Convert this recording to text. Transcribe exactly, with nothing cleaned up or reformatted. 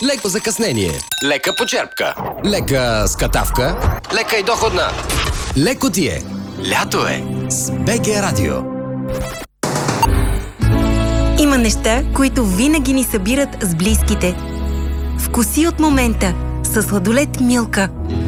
леко закъснение, Лека почерпка. лека скатавка, Лека и доходна. леко ти е. Лято е. С БГ Радио. Има неща, които винаги ни събират с близките. Вкуси от момента с сладолед Милка.